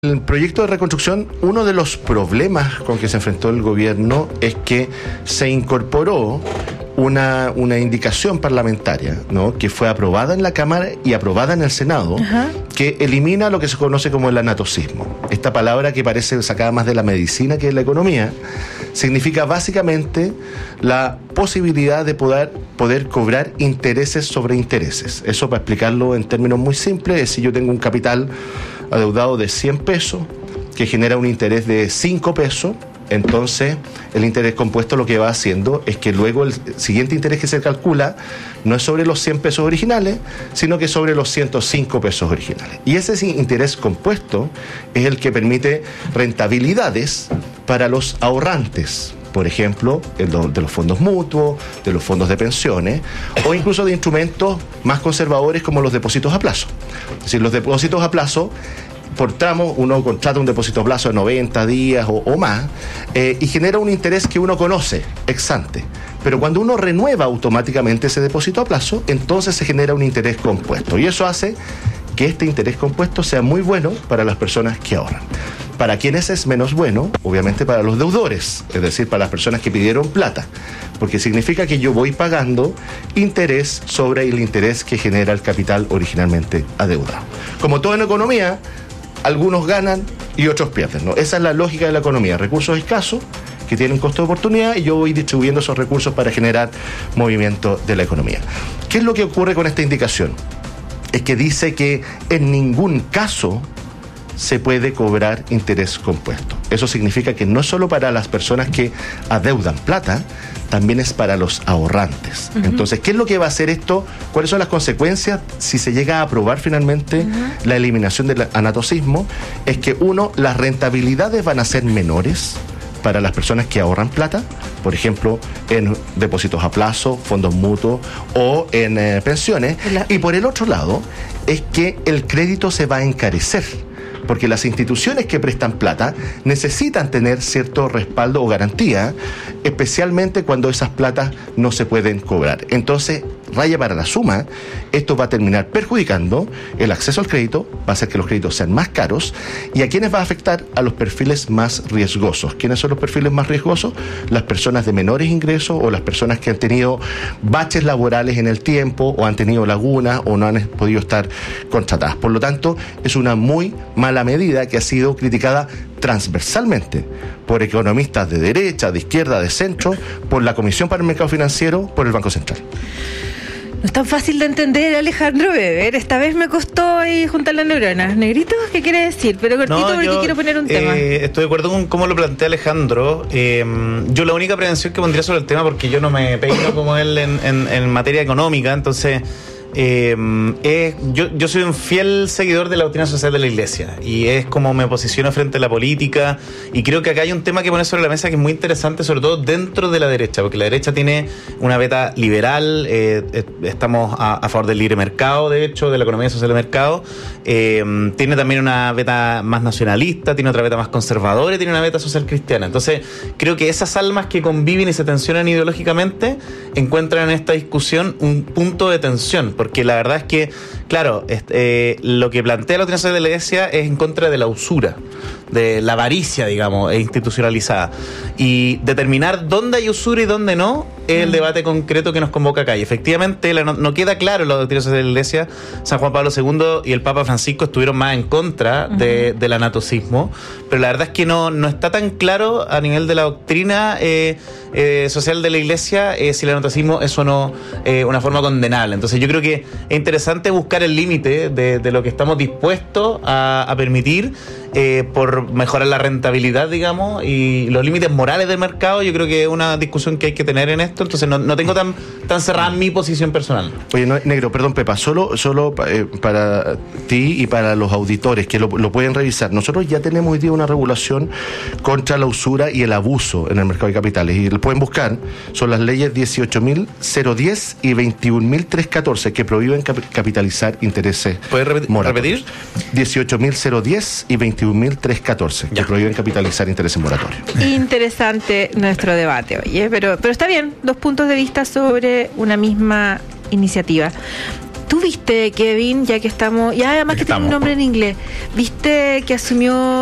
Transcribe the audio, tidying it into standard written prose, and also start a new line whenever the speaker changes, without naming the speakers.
El proyecto de reconstrucción, uno de los problemas con que se enfrentó el gobierno es que se incorporó una indicación parlamentaria, ¿no?, que fue aprobada en la Cámara y aprobada en el Senado, que elimina lo que se conoce como el anatocismo. Esta palabra, que parece sacada más de la medicina que de la economía, significa básicamente la posibilidad de poder cobrar intereses sobre intereses. Eso, para explicarlo en términos muy simples, es si yo tengo un capital adeudado de 100 pesos que genera un interés de 5 pesos, entonces el interés compuesto lo que va haciendo es que luego el siguiente interés que se calcula no es sobre los 100 pesos originales, sino que sobre los 105 pesos originales. Y ese interés compuesto es el que permite rentabilidades para los ahorrantes. Por ejemplo, de los fondos mutuos, de los fondos de pensiones, o incluso de instrumentos más conservadores como los depósitos a plazo. Es decir, los depósitos a plazo, por tramo, uno contrata un depósito a plazo de 90 días o más, y genera un interés que uno conoce, ex ante. Pero cuando uno renueva automáticamente ese depósito a plazo, entonces se genera un interés compuesto. Y eso hace que este interés compuesto sea muy bueno para las personas que ahorran. Para quienes es menos bueno, obviamente para los deudores, es decir, para las personas que pidieron plata, porque significa que yo voy pagando interés sobre el interés que genera el capital originalmente adeudado. Como todo en economía, algunos ganan y otros pierden, ¿no? Esa es la lógica de la economía: recursos escasos que tienen costo de oportunidad, y yo voy distribuyendo esos recursos para generar movimiento de la economía. ¿Qué es lo que ocurre con esta indicación? Es que dice que en ningún caso se puede cobrar interés compuesto. Eso significa que no es solo para las personas que adeudan plata, también es para los ahorrantes. Entonces, ¿qué es lo que va a hacer esto? ¿Cuáles son las consecuencias si se llega a aprobar finalmente la eliminación del anatocismo? Es que, uno, las rentabilidades van a ser menores para las personas que ahorran plata, por ejemplo, en depósitos a plazo, fondos mutuos o en pensiones. Y por el otro lado, es que el crédito se va a encarecer, porque las instituciones que prestan plata necesitan tener cierto respaldo o garantía, especialmente cuando esas platas no se pueden cobrar. Entonces, raya para la suma, esto va a terminar perjudicando el acceso al crédito, va a hacer que los créditos sean más caros. ¿Y a quiénes va a afectar? A los perfiles más riesgosos. ¿Quiénes son los perfiles más riesgosos? Las personas de menores ingresos, o las personas que han tenido baches laborales en el tiempo, o han tenido lagunas, o no han podido estar contratadas. Por lo tanto, es una muy mala medida que ha sido criticada transversalmente por economistas de derecha, de izquierda, de centro, por la Comisión para el Mercado Financiero, por el Banco Central.
No es tan fácil de entender, Alejandro Weber. Esta vez me costó ahí juntar las neuronas. ¿Negrito? ¿Qué quiere decir? Pero cortito, porque quiero poner un tema.
Estoy de acuerdo con cómo lo plantea Alejandro. Yo la única prevención que pondría sobre el tema, porque yo no me peino como él en materia económica, entonces... yo soy un fiel seguidor de la doctrina social de la Iglesia, y es como me posiciono frente a la política, y creo que acá hay un tema que poner sobre la mesa que es muy interesante, sobre todo dentro de la derecha, porque la derecha tiene una beta liberal, estamos a favor del libre mercado, de hecho, de la economía social de mercado, tiene también una beta más nacionalista, tiene otra beta más conservadora y tiene una beta social cristiana. Entonces creo que esas almas que conviven y se tensionan ideológicamente encuentran en esta discusión un punto de tensión, porque la verdad es que, claro, lo que plantea la doctrina social de la Iglesia es en contra de la usura, de la avaricia, digamos, institucionalizada. Y determinar dónde hay usura y dónde no es el debate concreto que nos convoca acá. Y efectivamente no queda claro en la doctrina social de la Iglesia. San Juan Pablo II y el Papa Francisco estuvieron más en contra del anatocismo, pero la verdad es que no está tan claro a nivel de la doctrina social de la Iglesia si el anatocismo es o no una forma condenable. Entonces yo creo que es interesante buscar el límite de lo que estamos dispuestos a permitir por mejorar la rentabilidad, digamos, y los límites morales del mercado. Yo creo que es una discusión que hay que tener en esto. Entonces no tengo tan cerrada mi posición personal.
Oye, Negro, perdón, Pepa, solo para ti y para los auditores que lo pueden revisar. Nosotros ya tenemos hoy día una regulación contra la usura y el abuso en el mercado de capitales, y lo pueden buscar. Son las leyes 18.010 y 21.314 que prohíben capitalizar intereses.
¿Puedes repetir?
18.010 y 21.314 que prohíben capitalizar intereses moratorios.
Interesante nuestro debate, oye, pero está bien, dos puntos de vista sobre una misma iniciativa. tú viste, Kevin, ya que estamos, y además que tiene un nombre en inglés, viste que asumió